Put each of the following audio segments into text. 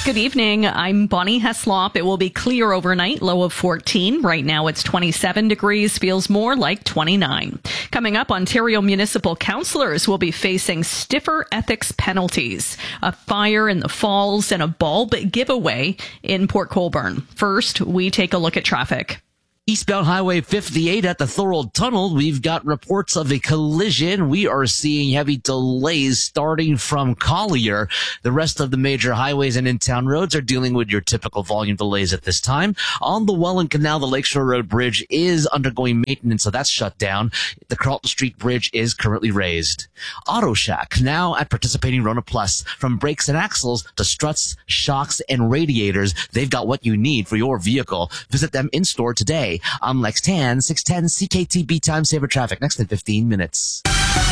Good evening. I'm Bonnie Heslop. It will be clear overnight, low of 14. Right now it's 27 degrees, feels more like 29. Coming up, Ontario municipal councillors will be facing stiffer ethics penalties, a fire in the Falls, and a bulb giveaway in Port Colborne. First, we take a look at traffic. Eastbound Highway 58 at the Thorold Tunnel, we've got reports of a collision. We are seeing heavy delays starting from Collier. The rest of the major highways and in-town roads are dealing with your typical volume delays at this time. On the Welland Canal, the Lakeshore Road Bridge is undergoing maintenance, so that's shut down. The Carlton Street Bridge is currently raised. Auto Shack, now at participating Rona Plus. From brakes and axles to struts, shocks, and radiators, they've got what you need for your vehicle. Visit them in-store today. I'm Lex Tan, 610 CKTB Time Saver Traffic. Next in 15 minutes.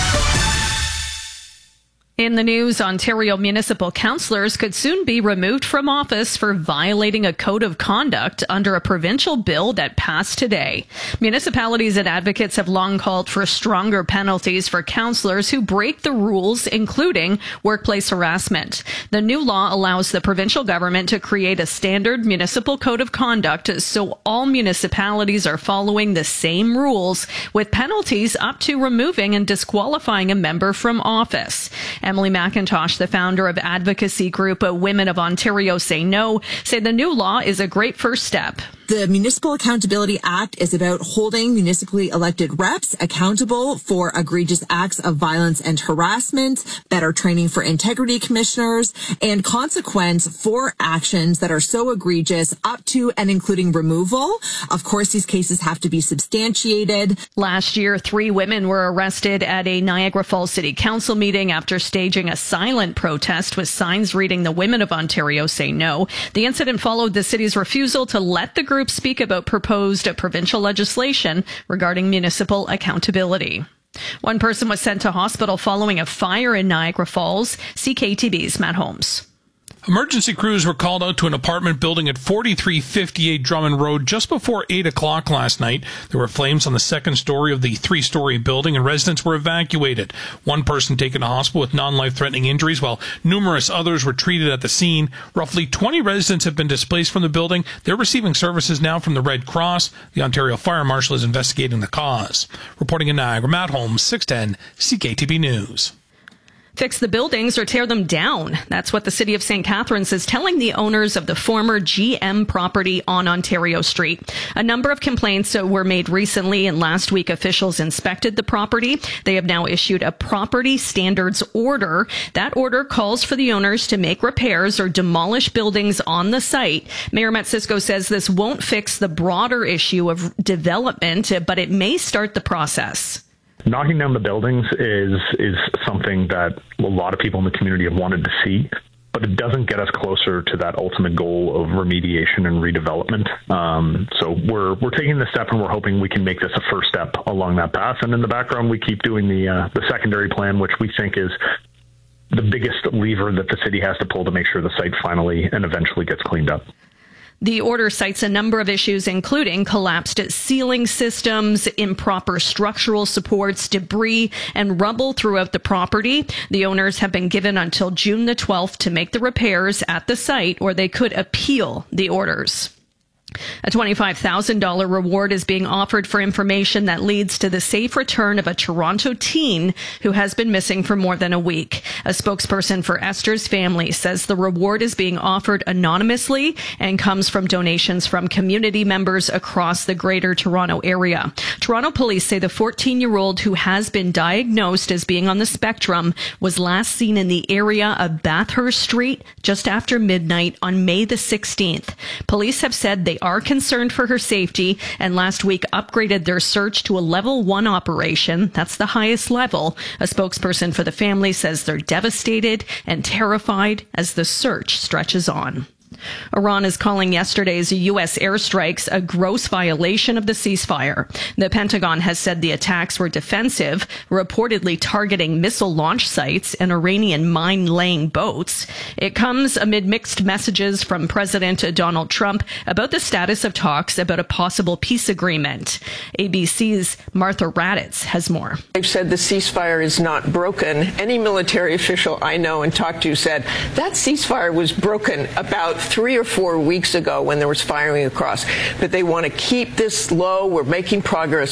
In the news, Ontario municipal councillors could soon be removed from office for violating a code of conduct under a provincial bill that passed today. Municipalities and advocates have long called for stronger penalties for councillors who break the rules, including workplace harassment. The new law allows the provincial government to create a standard municipal code of conduct so all municipalities are following the same rules, with penalties up to removing and disqualifying a member from office. Emily McIntosh, the founder of advocacy group Women of Ontario Say No, say the new law is a great first step. The Municipal Accountability Act is about holding municipally elected reps accountable for egregious acts of violence and harassment, better training for integrity commissioners, and consequence for actions that are so egregious up to and including removal. Of course, these cases have to be substantiated. Last year, 3 women were arrested at a Niagara Falls City Council meeting after staging a silent protest with signs reading "The Women of Ontario Say No." The incident followed the city's refusal to let the group speak about proposed provincial legislation regarding municipal accountability. One person was sent to hospital following a fire in Niagara Falls. CKTB's Matt Holmes. Emergency crews were called out to an apartment building at 4358 Drummond Road just before 8 o'clock last night. There were flames on the second story of the 3-story building, and residents were evacuated. One person taken to hospital with non-life-threatening injuries, while numerous others were treated at the scene. Roughly 20 residents have been displaced from the building. They're receiving services now from the Red Cross. The Ontario Fire Marshal is investigating the cause. Reporting in Niagara, Matt Holmes, 610 CKTB News. Fix the buildings or tear them down. That's what the City of St. Catharines is telling the owners of the former GM property on Ontario Street. A number of complaints were made recently, and last week officials inspected the property. They have now issued a property standards order. That order calls for the owners to make repairs or demolish buildings on the site. Mayor Matt Cisco says this won't fix the broader issue of development, but it may start the process. Knocking down the buildings is something that a lot of people in the community have wanted to see, but it doesn't get us closer to that ultimate goal of remediation and redevelopment. So we're taking this step, and we're hoping we can make this a first step along that path. And in the background, we keep doing the secondary plan, which we think is the biggest lever that the city has to pull to make sure the site finally and eventually gets cleaned up. The order cites a number of issues, including collapsed ceiling systems, improper structural supports, debris, and rubble throughout the property. The owners have been given until June the 12th to make the repairs at the site, or they could appeal the orders. A $25,000 reward is being offered for information that leads to the safe return of a Toronto teen who has been missing for more than a week. A spokesperson for Esther's family says the reward is being offered anonymously and comes from donations from community members across the Greater Toronto area. Toronto police say the 14-year-old who has been diagnosed as being on the spectrum was last seen in the area of Bathurst Street just after midnight on May the 16th. Police have said they are concerned for her safety and last week upgraded their search to a level 1 operation. That's the highest level. A spokesperson for the family says they're devastated and terrified as the search stretches on. Iran is calling yesterday's U.S. airstrikes a gross violation of the ceasefire. The Pentagon has said the attacks were defensive, reportedly targeting missile launch sites and Iranian mine-laying boats. It comes amid mixed messages from President Donald Trump about the status of talks about a possible peace agreement. ABC's Martha Raddatz has more. They've said the ceasefire is not broken. Any military official I know and talked to said that ceasefire was broken about 3 or 4 weeks ago when there was firing across. But they want to keep this low. We're making progress.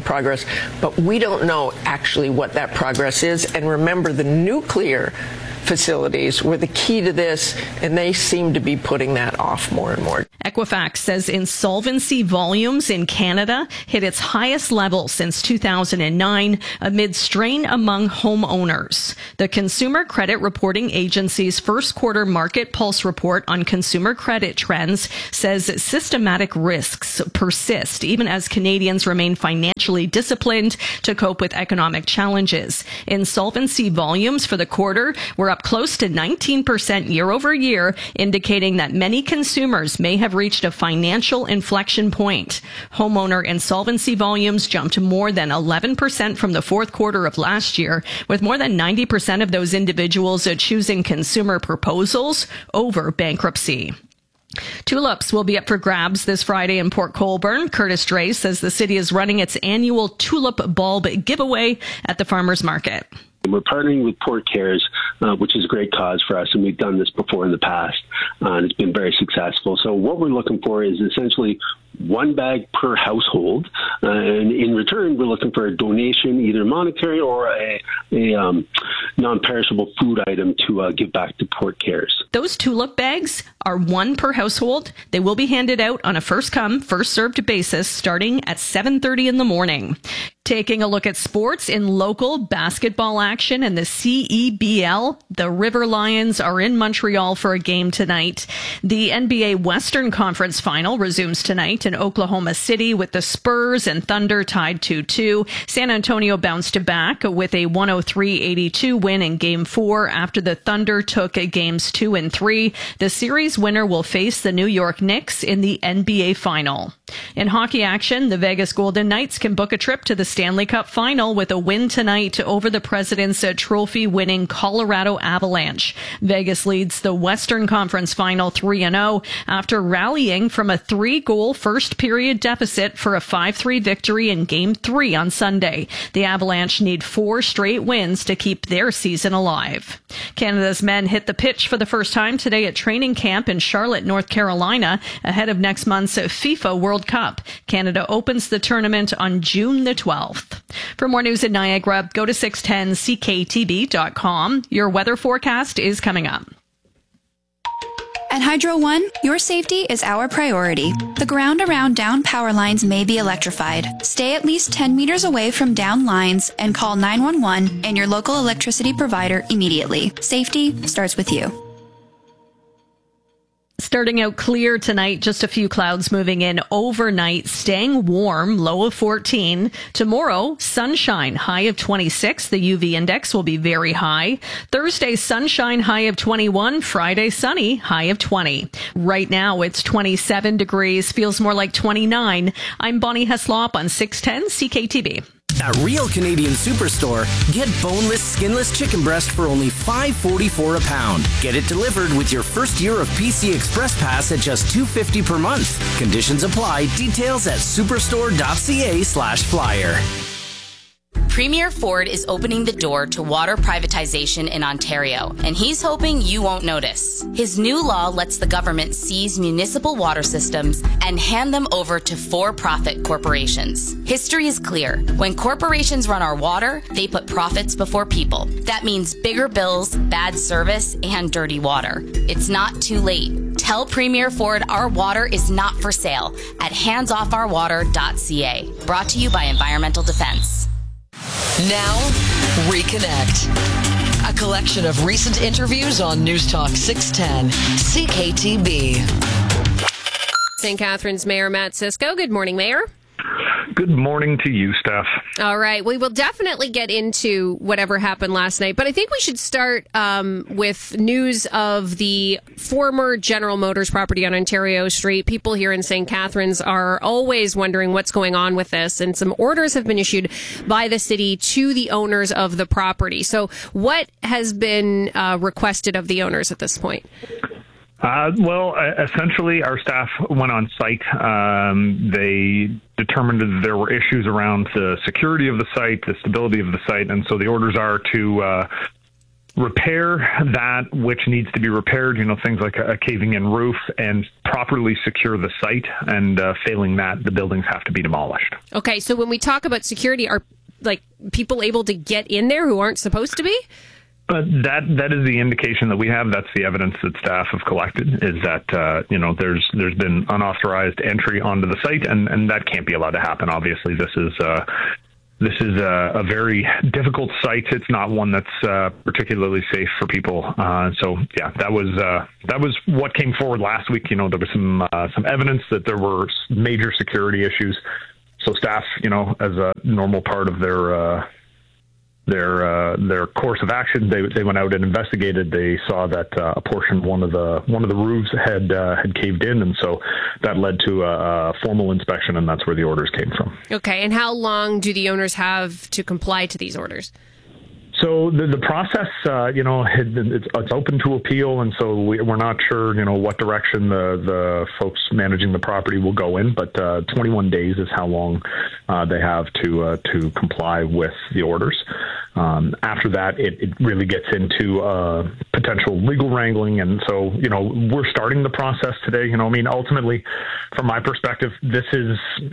But we don't know actually what that progress is. And remember, the nuclear facilities were the key to this, and they seem to be putting that off more and more. Equifax says insolvency volumes in Canada hit its highest level since 2009 amid strain among homeowners. The Consumer Credit Reporting Agency's first quarter market pulse report on consumer credit trends says systematic risks persist even as Canadians remain financially disciplined to cope with economic challenges. Insolvency volumes for the quarter were up close to 19% year over year, indicating that many consumers may have reached a financial inflection point. Homeowner insolvency volumes jumped more than 11% from the fourth quarter of last year, with more than 90% of those individuals choosing consumer proposals over bankruptcy. Tulips will be up for grabs this Friday in Port Colborne. Curtis Dray says the city is running its annual tulip bulb giveaway at the farmers market. We're partnering with Port Cares, which is a great cause for us, and we've done this before in the past, and it's been very successful. So what we're looking for is essentially one bag per household, and in return, we're looking for a donation, either monetary or a non-perishable food item to give back to Port Cares. Those tulip bags are one per household. They will be handed out on a first-come, first-served basis starting at 7:30 in the morning. Taking a look at sports in local basketball action in the CEBL, the River Lions are in Montreal for a game tonight. The NBA Western Conference Final resumes tonight in Oklahoma City with the Spurs and Thunder tied 2-2. San Antonio bounced back with a 103-82 win in Game 4 after the Thunder took Games 2 and 3. The series winner will face the New York Knicks in the NBA Final. In hockey action, the Vegas Golden Knights can book a trip to the Stanley Cup Final with a win tonight over the President's Trophy-winning Colorado Avalanche. Vegas leads the Western Conference Final 3-0 after rallying from a 3-goal first-period deficit for a 5-3 victory in Game 3 on Sunday. The Avalanche need 4 straight wins to keep their season alive. Canada's men hit the pitch for the first time today at training camp in Charlotte, North Carolina, ahead of next month's FIFA World Cup. Canada opens the tournament on June the 12th. For more news in Niagara, go to 610ckTB.com. Your weather forecast is coming up. At Hydro One, your safety is our priority. The ground around down power lines may be electrified. Stay at least 10 meters away from down lines and call 911 and your local electricity provider immediately. Safety starts with you. Starting out clear tonight, just a few clouds moving in overnight, staying warm, low of 14. Tomorrow, sunshine, high of 26. The UV index will be very high. Thursday, sunshine, high of 21. Friday, sunny, high of 20. Right now, it's 27 degrees, feels more like 29. I'm Bonnie Heslop on 610 CKTB. At Real Canadian Superstore, get boneless, skinless chicken breast for only $5.44 a pound. Get it delivered with your first year of PC Express Pass at just $2.50 per month. Conditions apply. Details at superstore.ca/flyer. Premier Ford is opening the door to water privatization in Ontario, and he's hoping you won't notice. His new law lets the government seize municipal water systems and hand them over to for-profit corporations. History is clear. When corporations run our water, they put profits before people. That means bigger bills, bad service, and dirty water. It's not too late. Tell Premier Ford our water is not for sale at handsoffourwater.ca. Brought to you by Environmental Defense. Now, Reconnect. A collection of recent interviews on News Talk 610 CKTB. St. Catharines Mayor Matt Cisco. Good morning, Mayor. Good morning to you, Steph. All right. We will definitely get into whatever happened last night, but I think we should start with news of the former General Motors property on Ontario Street. People here in St. Catharines are always wondering what's going on with this, and some orders have been issued by the city to the owners of the property. So what has been requested of the owners at this point? Essentially, our staff went on site. They determined that there were issues around the security of the site, the stability of the site, and so the orders are to repair that which needs to be repaired, things like a caving-in roof, and properly secure the site, and failing that, the buildings have to be demolished. Okay, so when we talk about security, are people able to get in there who aren't supposed to be? But that is the indication that we have. That's the evidence that staff have collected, is that there's been unauthorized entry onto the site, and that can't be allowed to happen. Obviously, this is a very difficult site. It's not one that's particularly safe for people. That was what came forward last week. There was some evidence that there were major security issues. So staff, as a normal part of their course of action, they went out and investigated. They saw that a portion, one of the roofs had caved in, and so that led to a formal inspection, and that's where the orders came from. Okay, and how long do the owners have to comply to these orders? So the process, it's open to appeal, and so we're not sure, what direction the folks managing the property will go in. But 21 days is how long they have to comply with the orders. After that, it really gets into potential legal wrangling, and so we're starting the process today. Ultimately, from my perspective, this is.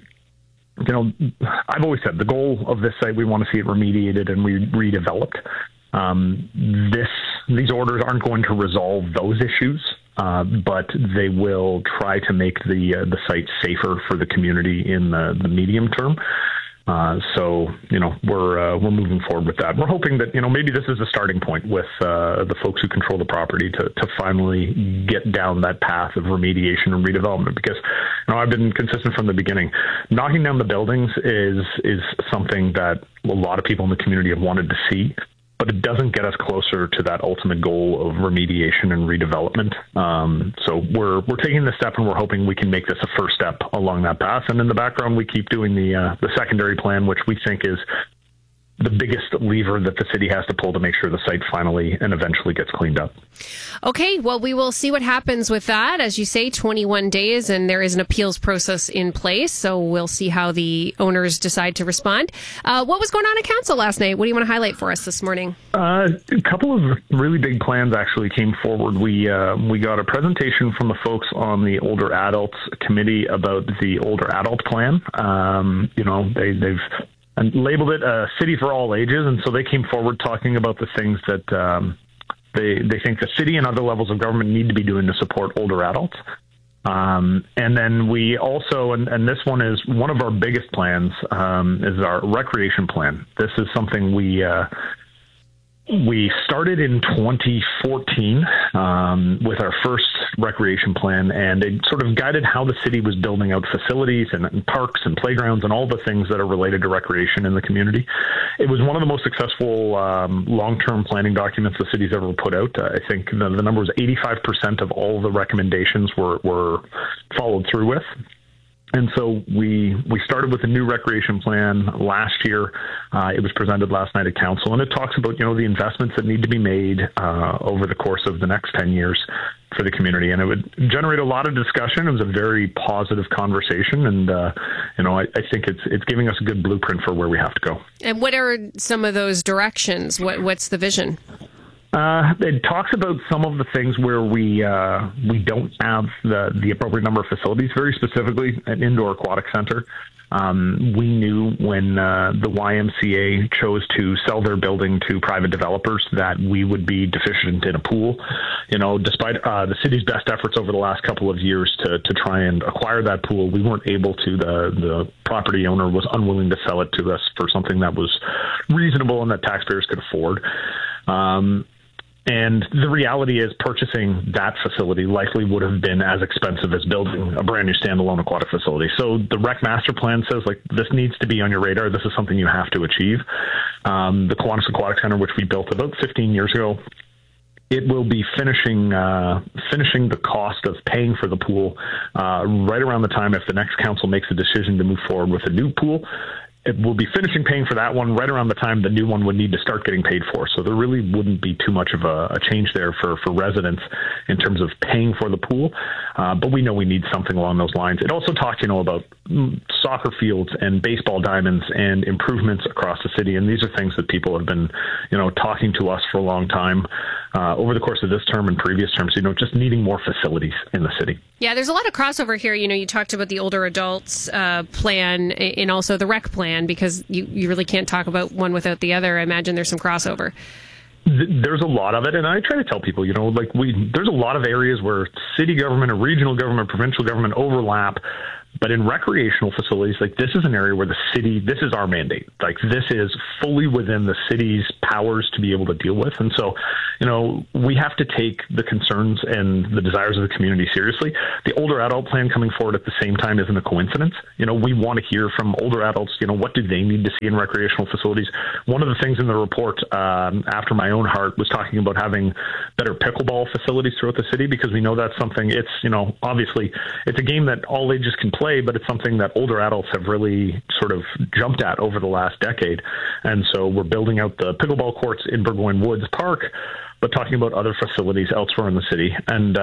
I've always said the goal of this site, we want to see it remediated and redeveloped. These orders aren't going to resolve those issues, but they will try to make the site safer for the community in the medium term. We're moving forward with that. We're hoping that, maybe this is a starting point with the folks who control the property to finally get down that path of remediation and redevelopment, because, I've been consistent from the beginning. Knocking down the buildings is something that a lot of people in the community have wanted to see, but it doesn't get us closer to that ultimate goal of remediation and redevelopment. So we're taking this step, and we're hoping we can make this a first step along that path. And in the background, we keep doing the secondary plan, which we think is the biggest lever that the city has to pull to make sure the site finally and eventually gets cleaned up. Okay, well, we will see what happens with that. As you say, 21 days, and there is an appeals process in place, so we'll see how the owners decide to respond. What was going on at council last night? What do you want to highlight for us this morning? A couple of really big plans actually came forward. We got a presentation from the folks on the Older Adults Committee about the Older Adult Plan. They've and labeled it a city for all ages. And so they came forward talking about the things that they think the city and other levels of government need to be doing to support older adults. And then we also, and this one is one of our biggest plans, is our recreation plan. This is something we started in 2014 with our first recreation plan, and it sort of guided how the city was building out facilities and parks and playgrounds and all the things that are related to recreation in the community. It was one of the most successful long-term planning documents the city's ever put out. I think the number was 85% of all the recommendations were followed through with. And so we started with a new recreation plan last year. It was presented last night at council, and it talks about, the investments that need to be made over the course of the next 10 years for the community. And it would generate a lot of discussion. It was a very positive conversation, and I think it's giving us a good blueprint for where we have to go. And what are some of those directions? What's the vision? It talks about some of the things where we don't have the appropriate number of facilities, very specifically an indoor aquatic center. We knew when the YMCA chose to sell their building to private developers that we would be deficient in a pool. Despite the city's best efforts over the last couple of years to try and acquire that pool, we weren't able to. The property owner was unwilling to sell it to us for something that was reasonable and that taxpayers could afford. And the reality is purchasing that facility likely would have been as expensive as building a brand new standalone aquatic facility. So the rec master plan says, like, this needs to be on your radar. This is something you have to achieve. The Kiwanis Aquatic Center, which we built about 15 years ago, it will be finishing the cost of paying for the pool right around the time, if the next council makes a decision to move forward with a new pool. It will be finishing paying for that one right around the time the new one would need to start getting paid for. So there really wouldn't be too much of a change there for residents in terms of paying for the pool. But we know we need something along those lines. It also talks, about soccer fields and baseball diamonds and improvements across the city. And these are things that people have been, talking to us for a long time over the course of this term and previous terms, just needing more facilities in the city. Yeah, there's a lot of crossover here. You talked about the older adults plan and also the rec plan, because you really can't talk about one without the other. I imagine there's some crossover. There's a lot of it, and I try to tell people, there's a lot of areas where city government and regional government, provincial government overlap. But in recreational facilities, this is an area where the city, this is our mandate. This is fully within the city's powers to be able to deal with. And so, we have to take the concerns and the desires of the community seriously. The older adult plan coming forward at the same time isn't a coincidence. We want to hear from older adults, what do they need to see in recreational facilities? One of the things in the report, after my own heart, was talking about having better pickleball facilities throughout the city, because we know that's something, it's, obviously, it's a game that all ages can play, but it's something that older adults have really sort of jumped at over the last decade. And so we're building out the pickleball courts in Burgoyne Woods Park, but talking about other facilities elsewhere in the city. And,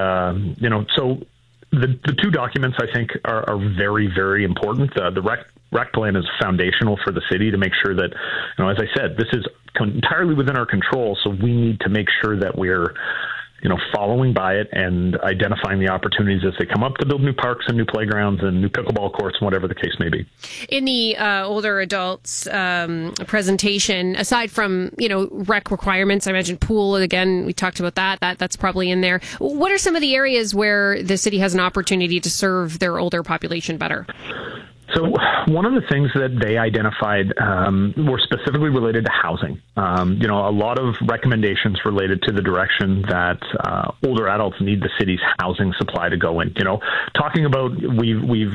so the two documents, I think, are very, very important. The rec plan is foundational for the city to make sure that, as I said, this is entirely within our control. So we need to make sure that we're, following by it and identifying the opportunities as they come up to build new parks and new playgrounds and new pickleball courts, whatever the case may be. In the older adults presentation, aside from, rec requirements, I mentioned pool, again, we talked about that's probably in there. What are some of the areas where the city has an opportunity to serve their older population better? So one of the things that they identified were specifically related to housing. A lot of recommendations related to the direction that older adults need the city's housing supply to go in. Talking about we've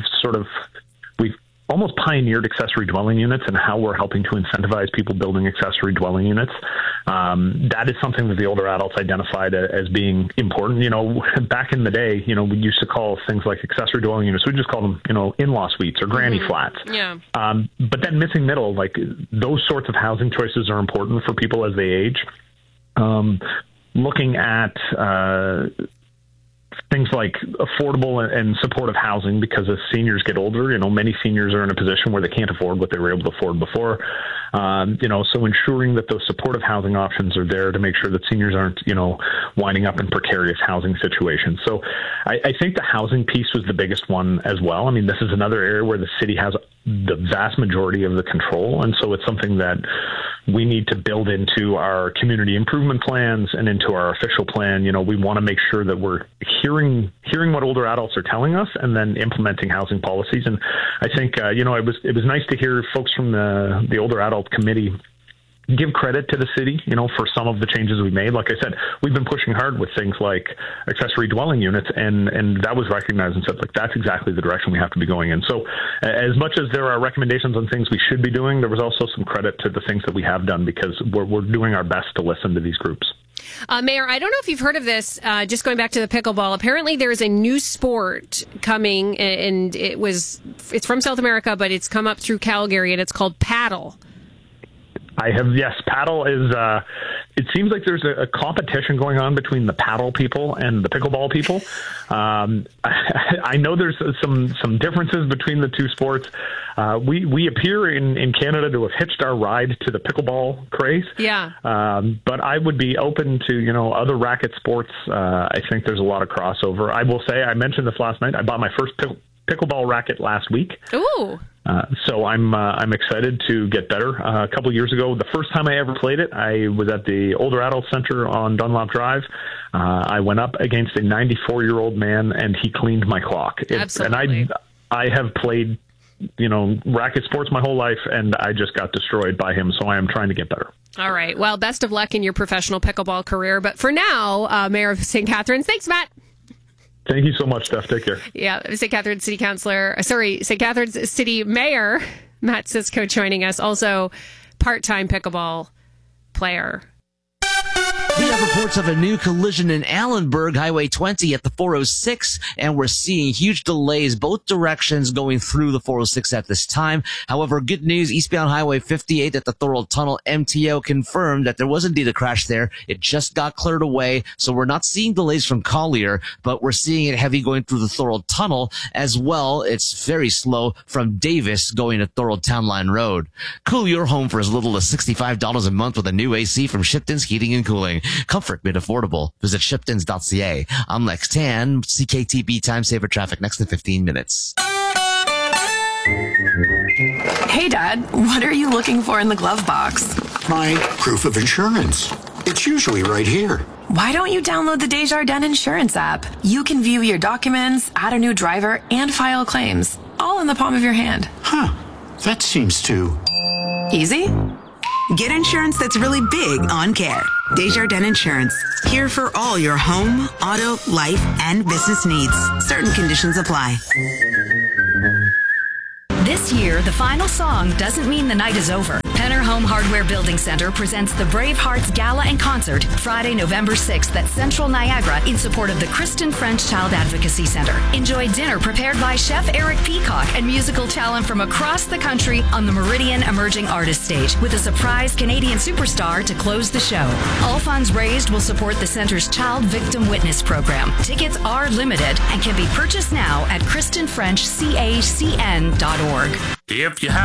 almost pioneered accessory dwelling units and how we're helping to incentivize people building accessory dwelling units. That is something that the older adults identified as being important. Back in the day, we used to call things like accessory dwelling units, we just call them, in-law suites or granny flats. Yeah. But then missing middle, those sorts of housing choices are important for people as they age. Looking at things like affordable and supportive housing, because as seniors get older, many seniors are in a position where they can't afford what they were able to afford before. So ensuring that those supportive housing options are there to make sure that seniors aren't, winding up in precarious housing situations. So I think the housing piece was the biggest one as well. I mean, this is another area where the city has the vast majority of the control. And so it's something that we need to build into our community improvement plans and into our official plan. We want to make sure that we're hearing what older adults are telling us and then implementing housing policies. And I think, it was nice to hear folks from the older adult committee give credit to the city, for some of the changes we made. Like I said, we've been pushing hard with things like accessory dwelling units, and that was recognized and said, that's exactly the direction we have to be going in. So as much as there are recommendations on things we should be doing, there was also some credit to the things that we have done, because we're doing our best to listen to these groups. Mayor, I don't know if you've heard of this, just going back to the pickleball. Apparently there is a new sport coming, and it's from South America, but it's come up through Calgary, and it's called paddle. I have, yes. Paddle is, it seems like there's a competition going on between the paddle people and the pickleball people. I know there's some differences between the two sports. We appear in Canada to have hitched our ride to the pickleball craze. Yeah. But I would be open to, other racket sports. I think there's a lot of crossover. I will say, I mentioned this last night, I bought my first pickleball racket last week. Ooh. So I'm excited to get better. A couple years ago, the first time I ever played it, I was at the Older Adult Center on Dunlop Drive. I went up against a 94-year-old man, and he cleaned my clock. Absolutely. And I have played racket sports my whole life, and I just got destroyed by him. So I am trying to get better. All right. Well, best of luck in your professional pickleball career. But for now, Mayor of St. Catharines, thanks, Matt. Thank you so much, Steph. Take care. Yeah, St. Catharines City St. Catharines City Mayor Matt Cisco joining us, also part-time pickleball player. We have reports of a new collision in Allenburg, Highway 20 at the 406, and we're seeing huge delays both directions going through the 406 at this time. However, good news, eastbound Highway 58 at the Thorold Tunnel, MTO confirmed that there was indeed a crash there. It just got cleared away, so we're not seeing delays from Collier, but we're seeing it heavy going through the Thorold Tunnel as well. It's very slow from Davis going to Thorold Town Line Road. Cool your home for as little as $65 a month with a new AC from Shipton's Heating and Cooling. Comfort made affordable. Visit shiptons.ca. I'm Lex Tan, CKTB Time Saver Traffic next in 15 minutes. Hey, Dad, what are you looking for in the glove box? My proof of insurance. It's usually right here. Why don't you download the Desjardins Insurance app? You can view your documents, add a new driver, and file claims, all in the palm of your hand. Huh. That seems too easy. Get insurance that's really big on care. Desjardins Insurance. Here for all your home, auto, life, and business needs. Certain conditions apply. This year, the final song doesn't mean the night is over. Penner Home Hardware Building Center presents the Brave Hearts Gala and Concert Friday, November 6th at Central Niagara in support of the Kristen French Child Advocacy Center. Enjoy dinner prepared by Chef Eric Peacock and musical talent from across the country on the Meridian Emerging Artist Stage with a surprise Canadian superstar to close the show. All funds raised will support the center's Child Victim Witness program. Tickets are limited and can be purchased now at KristenFrenchCACN.org. If you have